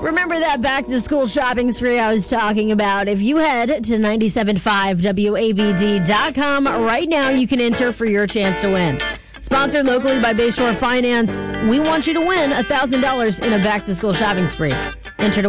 Remember that back-to-school shopping spree I was talking about? If you head to 975wabd.com right now, you can enter for your chance to win. Sponsored locally by Bayshore Finance, we want you to win $1,000 in a back-to-school shopping spree. Enter to